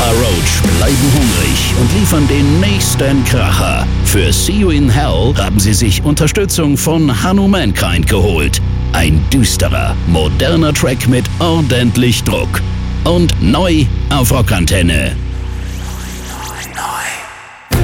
Papa Roach bleiben hungrig und liefern den nächsten Kracher. Für See You in Hell haben sie sich Unterstützung von Hanu Mankind geholt. Ein düsterer, moderner Track mit ordentlich Druck. Und neu auf Rockantenne.